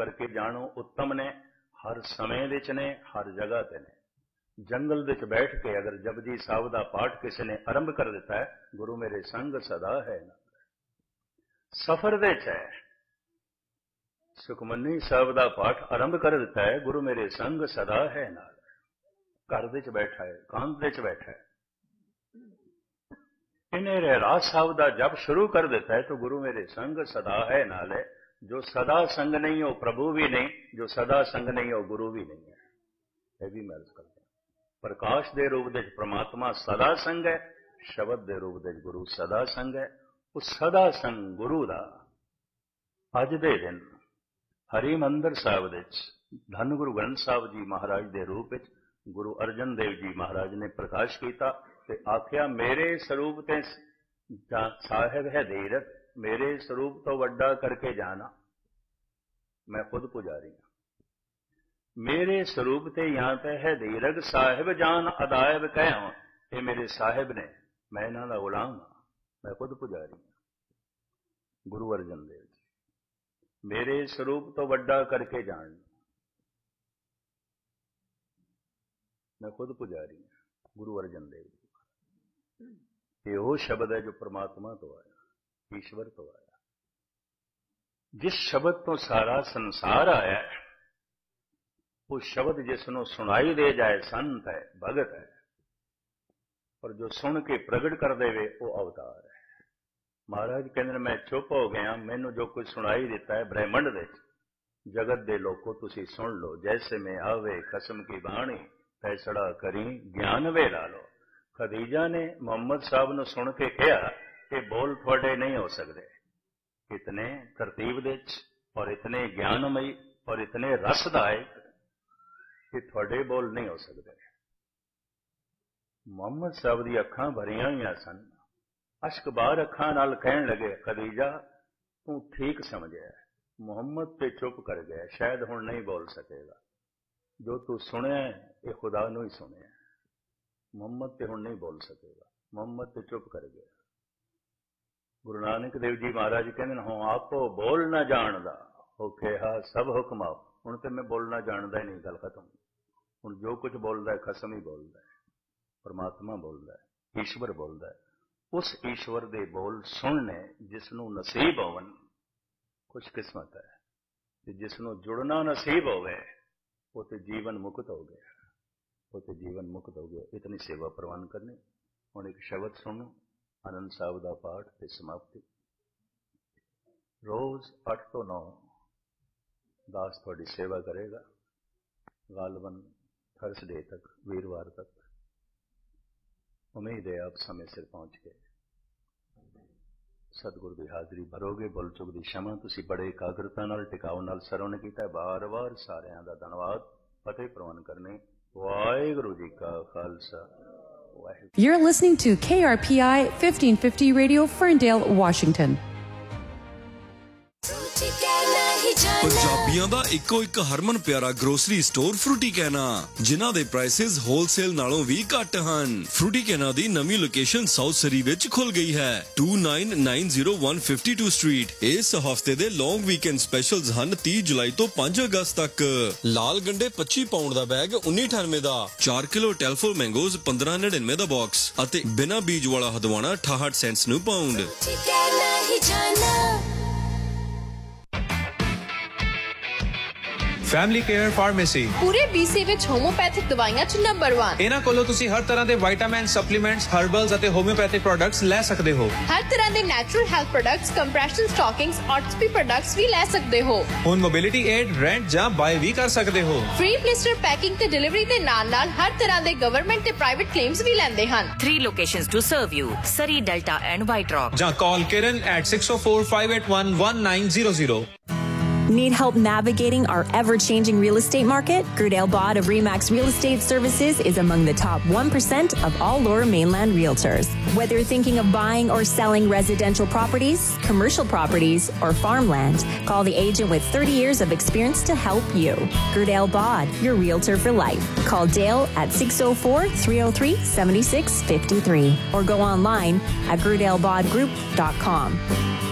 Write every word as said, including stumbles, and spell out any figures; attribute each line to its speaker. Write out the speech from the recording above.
Speaker 1: करके जानो उत्तम ने, हर समय विच ने, हर जगह ते ने। जंगल विच बैठ के अगर जपजी साहब दा पाठ किसी ने आरंभ कर दिता है, गुरु मेरे संग सदा है ना। सफर विच है, सुखमनी साहब दा पाठ आरंभ कर दिता है, गुरु मेरे संग सदा है ना। घर विच बैठा है, कांत विच बैठा है, इन्हें रहरास साहब दा जप शुरू कर देता है तो गुरु मेरे संग सदा है नाल है। जो सदा संग नहीं हो प्रभु भी नहीं, जो सदा संग नहीं हो गुरु भी नहीं है। यह भी मैं अर्ज करता हूं। प्रकाश दे रूप दे परमात्मा सदा संग है, शब्द दे रूप दे गुरु सदा संग है। उस सदा संग गुरु दा अज दे दिन हरिमंदिर साहब दे धन गुरु ग्रंथ साहब जी महाराज दे रूप विच गुरु अर्जन देव जी महाराज ने प्रकाश किया ते आख्या मेरे स्वरूप ते साहिब है धीरज, मेरे स्वरूप तो वड्डा करके जाना, मैं खुद पुजारी हूं। मेरे स्वरूप ते यहाँ पे है धीरज, साहिब जान अदायब कह, ये मेरे साहिब ने, मैं इन्हां दा गुलाम हाँ, मैं खुद पुजारी हूं। गुरु अर्जन देव जी, मेरे स्वरूप तो वड्डा करके जान, मैं खुद पुजारी हूं। गुरु अर्जन देव जी, ये वो शब्द है जो परमात्मा तो आया, ईश्वर तो आया। जिस शब्द तो सारा संसार आया है, वो शब्द जिसनों सुनाई दे जाए संत है, भगत है, और जो सुन के प्रगट कर देवे वो अवतार है। महाराज कहते मैं चुप हो गया, मैनू जो कुछ सुनाई देता है ब्रह्मंड दे जगत दे लोको तुसी सुन लो, जैसे में आवे खसम की बाणी, फैसला करी ज्ञान वे ला लो। खदीजा ने मोहम्मद साहब ने सुन के कहा कि बोल थोड़े नहीं हो सकते, इतने तरतीब दे और इतने ज्ञानमयी और इतने रसदायक कि थोड़े बोल नहीं हो सकते। मोहम्मद साहब दी अखां भरियां हुई सन, अश्क बार अखां नाल कहन लगे खदीजा तू ठीक समझिया, मुहम्मद ते चुप कर गया, शायद हुण नहीं बोल सकेगा। जो तू सुने ये खुदा नूं ही सुने, मुहम्मद ते हुण नहीं बोल सकेगा। मुहम्मद ते चुप कर गया। गुरु नानक देव जी महाराज कहते हों आपो बोल ना जानदा, हो कहा सब हुक्म आप, हुण ते मैं बोलना जानदा ही नहीं, गल खत्म। हुण जो कुछ बोलदा है खसम ही बोलदा है, परमात्मा बोलदा है, ईश्वर बोलदा है। उस ईश्वर दे बोल सुनने जिसनों नसीब होवन खुशकिस्मत है, ते जिसनों जुड़ना नसीब होवे वो तो जीवन मुक्त हो गया, वो तो जीवन मुक्त हो गया। इतनी सेवा प्रवान करनी। हुण एक शब्द सुनो, आनंद साहब दा पाठ ते समाप्ति। रोज अठ तो नौ दास थोड़ी सेवा करेगा, गालबन थर्सडे तक, वीरवार तक। उम्मीद है आप समय सिर पहुंच के सतगुरु की हाजरी भरोगे। बुल चुक की क्षमा, तुसी बड़े एकाग्रता नाल टिकाव नाल सरवण कीता। बार बार सारिਆਂ ਦਾ धन्यवाद। फतेह प्रवान करने। वाहिगुरु जी का Khalsa.
Speaker 2: You're listening to K R P I fifteen fifty Radio, Ferndale, Washington.
Speaker 3: ਪੰਜਾਬੀਆਂ ਦਾ ਇੱਕੋ ਇੱਕ ਹਰਮਨ ਪਿਆਰਾ ਗਰੋਸਰੀ ਸਟੋਰ ਫਰੂਟੀ ਕੈਨਾ, ਜਿਨ੍ਹਾਂ ਦੇ ਪ੍ਰਾਈਸਿਸ ਹੋਲਸੇਲ ਨਾਲੋਂ ਵੀ ਘੱਟ ਹਨ। ਫਰੂਟੀ ਕੈਨਾ ਦੀ ਨਵੀਂ ਲੋਕੇਸ਼ਨ ਸਾਊਥ ਸਰੀ ਵਿੱਚ ਖੁੱਲ ਗਈ ਹੈ, two nine nine zero one five two street. ਇਸ ਹਫਤੇ ਦੇ ਲੌਂਗ ਵੀਕਐਂਡ ਸਪੈਸ਼ਲਸ ਹਨ ਤੀਹ ਜੁਲਾਈ ਤੋਂ ਪੰਜ ਅਗਸਤ ਤੱਕ। ਲਾਲ ਗੰਡੇ ਪੱਚੀ ਪਾਉਂਡ ਦਾ ਬੈਗ ਉੱਨੀ ਅਠਾਨਵੇਂ ਦਾ, ਚਾਰ ਕਿਲੋ ਟੈਲਫੋਰ ਮੈਂਗੋਜ਼ ਪੰਦਰਾਂ ਨੜਿਨਵੇਂ ਦਾ ਬਾਕਸ ਅਤੇ ਬਿਨਾਂ ਬੀਜ ਵਾਲਾ ਹਦਵਾਣਾ ਅਠਾਹਠ ਸੈਂਟਸ ਨੂੰ ਪਾਉਂਡ।
Speaker 4: फैमिली केयर फार्मेसी
Speaker 5: पूरे बीसी विच होम्योपैथिक दवाइयां च नंबर वन।
Speaker 4: इन्हां कोलों तुसी हर तरह दे विटामिन, सप्लीमेंट्स, हर्बल्स अते होम्योपैथिक प्रोडक्ट्स ले सकदे हो।
Speaker 5: हर तरह दे natural health products, compression stockings, ऑर्थोपी products भी ले सकदे हो।
Speaker 4: हुण मोबिलिटी एड रेंट जां बाय भी कर सकदे हो।
Speaker 5: फ्री ब्लिस्टर पैकिंग ते डिलीवरी दे नाल नाल हर तरह दे गवर्नमेंट ते प्राइवेट क्लेम्स भी लैंदे हन।
Speaker 6: Three locations to serve you: Surrey, Delta and White Rock.
Speaker 4: जां call Kiran at six oh four five eight one one nine zero zero.
Speaker 7: Need help navigating our ever-changing real estate market? Gerdale Bod of Remax Real Estate Services is among the top one percent of all Lower Mainland realtors. Whether you're thinking of buying or selling residential properties, commercial properties, or farmland, call the agent with thirty years of experience to help you. Gerdale Bod, your realtor for life. Call Dale at six oh four three oh three seven six five three or go online at gerdale bod group dot com.